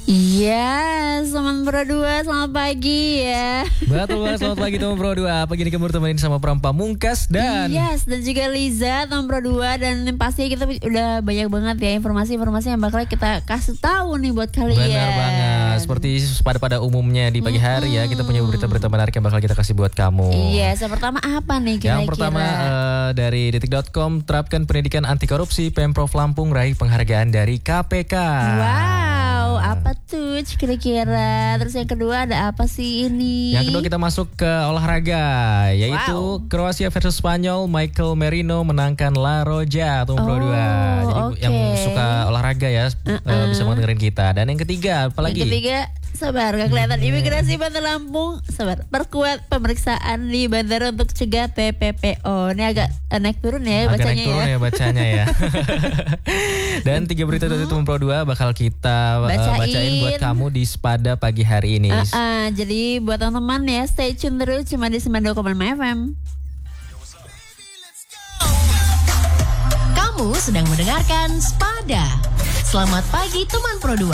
Iya, teman Pro 2, selamat pagi ya. Betul banget, selamat pagi teman Pro 2. Pagi ini kamu temenin sama Pram Pamungkas dan dan juga Liza, teman Pro 2. Dan pasti kita udah banyak banget ya informasi-informasi yang bakal kita kasih tahu nih buat kalian. Benar banget, seperti pada umumnya di pagi hari ya, kita punya berita-berita menarik yang bakal kita kasih buat kamu. Iya, yang pertama apa nih kira-kira? Yang pertama dari detik.com, terapkan pendidikan anti korupsi, Pemprov Lampung raih penghargaan dari KPK. Wow, apa tuh kira-kira? Terus yang kedua ada apa sih ini? Yang kedua kita masuk ke olahraga, yaitu Kroasia versus Spanyol. Michael Merino menangkan La Roja atau Pro 2. Jadi yang suka olahraga ya bisa dengerin kita. Dan yang ketiga apalagi? Yang ketiga, sabar, gak kelihatan. Imigrasi Bandar Lampung, sabar, perkuat pemeriksaan di bandara untuk cegah TPPO. Ini agak naik turun ya agak bacanya naik turun ya bacanya ya. Dan 3 berita dari teman Pro 2 bakal kita bacain buat kamu di Spada pagi hari ini. Jadi buat teman-teman ya, stay tune terus cuma di 92,5 FM. Kamu sedang mendengarkan Spada. Selamat pagi teman Pro 2.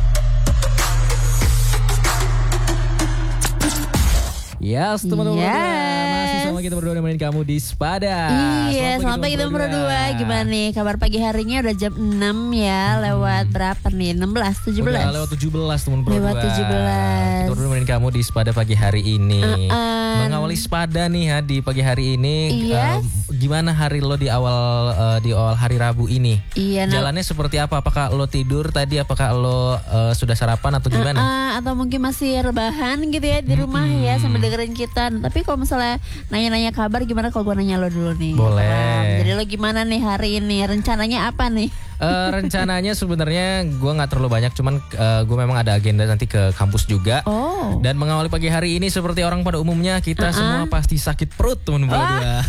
Yes, teman-teman masih sama kita berdua nemenin kamu di Spada. Iya, selamat pagi teman Pro 2. Gimana nih kabar pagi harinya? Udah jam 6 ya, lewat berapa nih? 16, 17? Udah lewat 17 teman Pro 2. Lewat 17. Kita berdua nemenin kamu di Spada pagi hari ini. Mengawali Spada nih ya di pagi hari ini. Gimana hari lo di awal hari Rabu ini? Iya, jalannya seperti apa? Apakah lo tidur tadi? Apakah lo sudah sarapan atau gimana? Atau mungkin masih rebahan gitu ya di rumah ya sambil dengerin kita. Tapi kalau misalnya nanya-nanya kabar, gimana kalau gue nanya lo dulu nih? Boleh. Jadi lo gimana nih hari ini? Rencananya apa nih? Rencananya sebenarnya gue nggak terlalu banyak, cuman gue memang ada agenda nanti ke kampus juga. Dan mengawali pagi hari ini seperti orang pada umumnya kita semua pasti sakit perut teman berdua.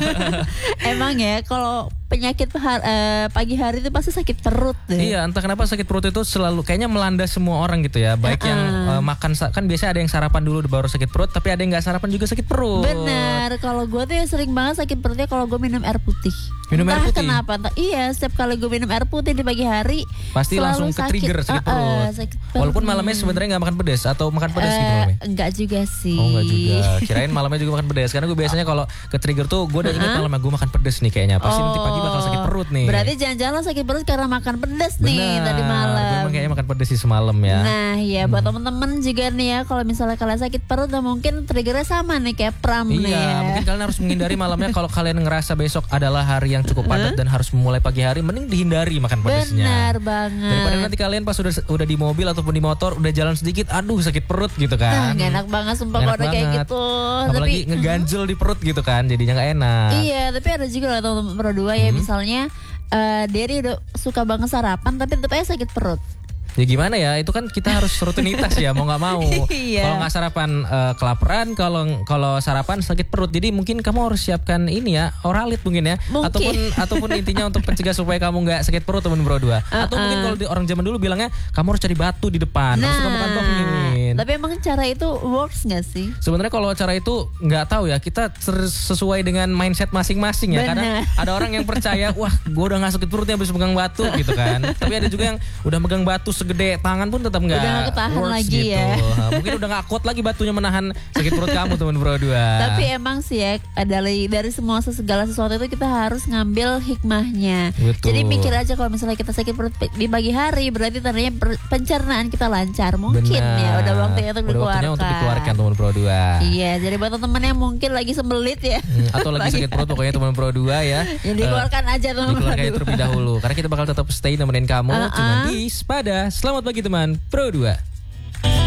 Emang ya kalau penyakit pagi hari itu pasti sakit perut deh. Iya, entah kenapa sakit perut itu selalu kayaknya melanda semua orang gitu ya. Baik yang makan, kan biasanya ada yang sarapan dulu baru sakit perut, tapi ada yang nggak sarapan juga sakit perut. Benar, kalau gue tuh sering banget sakit perutnya kalau gue minum air putih. Minum air putih? Kenapa? Iya, setiap kali gue minum air putih di pagi hari pasti langsung ke trigger sakit perut. Walaupun malamnya sebenarnya nggak makan pedas atau makan pedas gitu malamnya. Enggak juga sih. Oh enggak juga. Kirain malamnya juga makan pedas. Karena gue biasanya kalau ke trigger tuh gue udah inget malamnya gue makan pedas nih kayaknya. Pasti nanti pagi bakal sakit perut nih. Berarti jangan-jangan sakit perut karena makan pedas nih tadi malam. Gue emang kayaknya makan pedas sih semalam ya. Nah ya buat temen-temen juga nih ya, kalau misalnya kalian sakit perut mungkin triggernya sama nih kayak Pram nih ya. Mungkin kalian harus menghindari malamnya. Kalau kalian ngerasa besok adalah hari yang cukup padat dan harus memulai pagi hari, mending dihindari makan pedasnya. Benar banget. Daripada nanti kalian pas udah di mobil ataupun di motor udah jalan sedikit, aduh sakit perut gitu kan. Gak enak banget sumpah kalau udah kayak gitu. Apalagi ngeganjel di perut gitu kan, jadinya gak enak. Iya, tapi ada juga lah teman-teman Pro 2 ya, misalnya Derry udah suka banget sarapan tapi tetap aja sakit perut. Ya gimana ya, itu kan kita harus rutinitas ya, mau nggak mau. Kalau nggak sarapan kelaparan, kalau sarapan sakit perut. Jadi mungkin kamu harus siapkan ini ya, Oralit mungkin ya, ataupun intinya untuk mencegah supaya kamu nggak sakit perut teman Bro 2. Atau mungkin kalau orang zaman dulu bilangnya kamu harus cari batu di depan, harus kamu kantongin. Tapi emang cara itu works nggak sih? Sebenarnya kalau cara itu nggak tahu ya, kita sesuai dengan mindset masing-masing ya. Karena ada orang yang percaya, wah gue udah nggak sakit perutnya habis megang batu gitu kan. Tapi ada juga yang udah megang batu gede tangan pun tetap nggak ketahan lagi gitu. Ya. Mungkin udah nggak kuat lagi batunya menahan sakit perut kamu teman Bro 2. Tapi emang sih ya, dari semua segala sesuatu itu kita harus ngambil hikmahnya. Betul. Jadi mikir aja kalau misalnya kita sakit perut di pagi hari, berarti tandanya pencernaan kita lancar. Mungkin ya udah waktunya untuk dikeluarkan teman Bro 2. Iya, jadi buat teman-teman yang mungkin lagi sembelit ya, atau lagi sakit perut pokoknya teman Bro 2 ya. Yang dikeluarkan aja teman. Dikeluarkan terlebih dahulu karena kita bakal tetap stay nemenin kamu cuma di Spada. Selamat pagi teman Pro 2.